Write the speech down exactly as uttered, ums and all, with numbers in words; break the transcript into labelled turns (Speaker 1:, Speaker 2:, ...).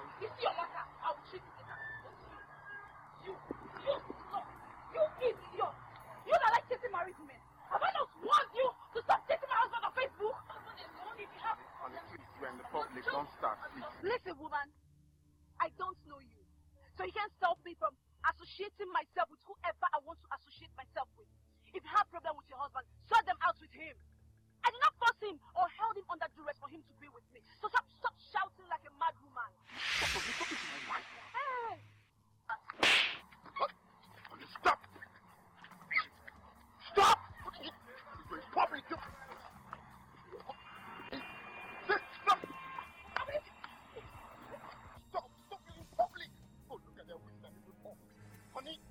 Speaker 1: You see your matter? I will treat you better. You, you, no, you idiot! You that like chasing married women. Have I not warned you to stop chasing my husband on Facebook? Husband is the only if you have.
Speaker 2: Honestly, you're in the public. Don't start, please.
Speaker 1: Listen, woman. I don't know you, so you can't stop me from associating myself with whoever I want to associate myself with. If you have a problem with your husband, sort them out with him. I did not force him or held him under duress for him to be with me. So stop, stop shouting like a mad woman.
Speaker 2: Stop, you're talking to my wife.
Speaker 1: Hey!
Speaker 2: What? Stop! Stop! You're in public. Stop! Stop! Stop in public! Oh, look at that window. Honey,